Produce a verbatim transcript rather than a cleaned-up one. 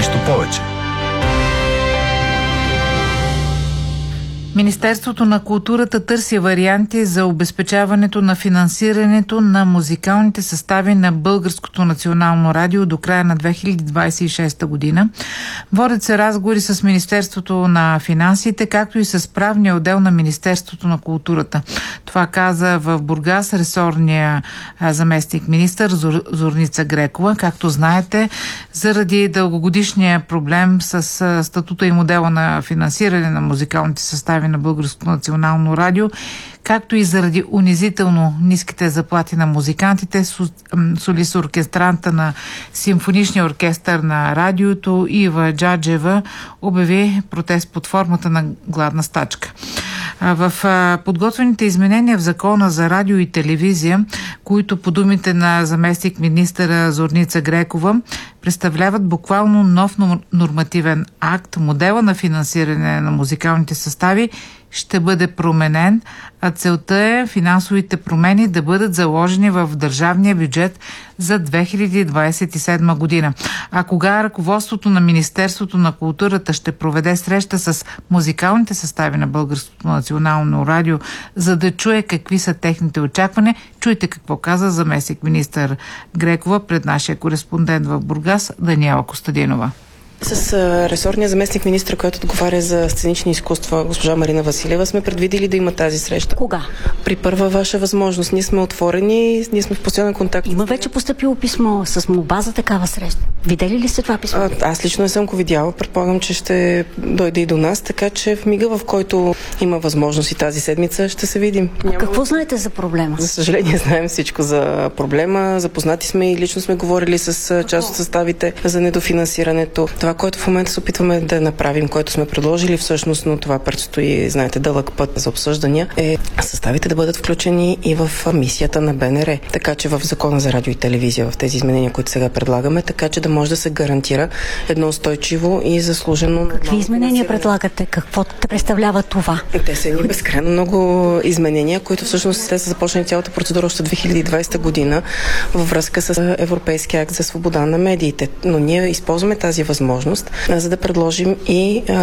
нещо повече. Министерството на културата търси варианти за обезпечаването на финансирането на музикалните състави на Българското национално радио до края на две хиляди двадесет и шеста година. Водят се разговори с Министерството на финансите, както и с правния отдел на Министерството на културата. Това каза в Бургас ресорния заместник министър Зор, Зорница Грекова. Както знаете, заради дългогодишния проблем с статута и модела на финансиране на музикалните състави на Българското национално радио, както и заради унизително ниските заплати на музикантите, солист оркестранта на симфоничния оркестър на радиото Ива Джаджева обяви протест под формата на гладна стачка. В подготвените изменения в Закона за радио и телевизия, които по думите на заместник министъра Зорница Грекова представляват буквално нов нормативен акт, модела на финансиране на музикалните състави ще бъде променен, а целта е финансовите промени да бъдат заложени в държавния бюджет за две хиляди двадесет и седма година. А кога ръководството на Министерството на културата ще проведе среща с музикалните състави на Българското национално радио, за да чуе какви са техните очаквания, чуйте какво каза заместник министър Грекова пред нашия кореспондент в Бургас Даниела Костадинова. С ресорния заместник министър, който отговаря за сценични изкуства, госпожа Марина Василева, сме предвидели да има тази среща. Кога? При първа ваша възможност. Ние сме отворени, ние сме в постоянен контакт. Има вече постъпило писмо с молба за такава среща. Видели ли сте това писмо? А, аз лично не съм го видяла. Предполагам, че ще дойде и до нас, така че в мига, в който има възможност и тази седмица, ще се видим. Няма... Какво знаете за проблема? За съжаление, знаем всичко за проблема. Запознати сме и лично сме говорили с част от съставите за недофинансирането. Това, което в момента се опитваме да направим, което сме предложили всъщност, но това предстои, знаете, дълъг път за обсъждания, е съставите да бъдат включени и в мисията на БНР. Така че в Закона за радио и телевизия, в тези изменения, които сега предлагаме, така че да може да се гарантира едно устойчиво и заслужено. Какви изменения предлагате? Какво те представлява това? Те са ни безкрайно много изменения, които всъщност те са започнали цялата процедура още две хиляди и двадесета година във връзка с Европейския акт за свобода на медиите. Но ние използваме тази възможност, за да предложим и